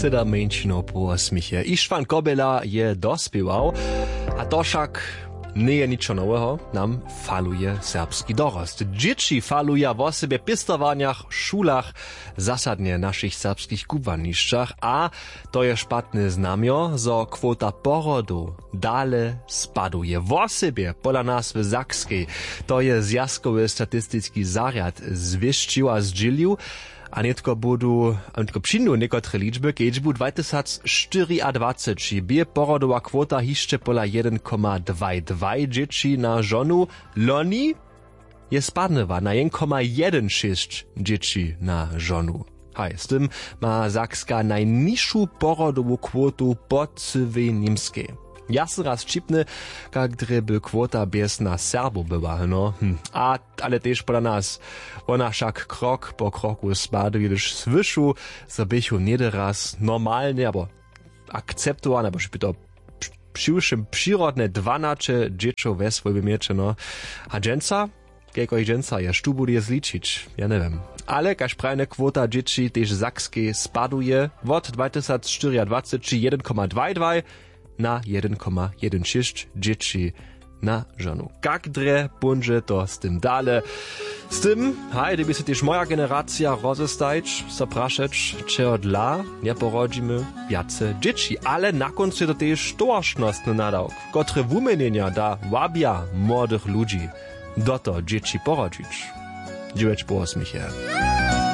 7 menšinov po 8. Ištvan Kobela je dospiewał, a to však nie je ničo nowego, nam faluje serbski dorost. Dzieci faluja w osobie pistowaniach, szulach, zasadnie naszych serbskich kubwaniszczach, a to je szpatne znamio, zo kwota porodu dale spaduje. W osobie pola nazwy Zakskiej, to je zjazkowy statystyczny zariad zwieszczyła zdzielił, a netko přijdu nekotre liczby, keď bu 2024 bie porodowa kwota hišće pola 1,22 dzieci na żonu, loni je spadnewa na 1,16 dzieci na żonu. Haj, z tym ma Zakska najniższą porodową kwotu po całej Niemskiej. Ja se raz čipne, kak dreby kwota bez na Serbo była, no. Ale też pola nas, ona však krok po kroku spaduje, gdyż słyszu, że bychu nie raz normalnie, albo akceptowane, albo żeby to przyrodne 12 dzieciów we swoim miecze, no. A dżęca? Kieko i dżęca, ja tu bude zliczyć, ja nie wiem. Ale kaž prajne kwota dzieci też Zakskie spaduje od 2024 1,22 na 1,16 dzieci na żonu. Jak dre bunże to z tym dale? Z tym, gdyby się też moja generacja rozestajć, zapraszać, czego dla nie porodzimy wiace dzieci. Ale na końcu to też tożnostny nadawk, które wumienienia da wabia młodych ludzi do to dzieci porodzić. 9 po 8.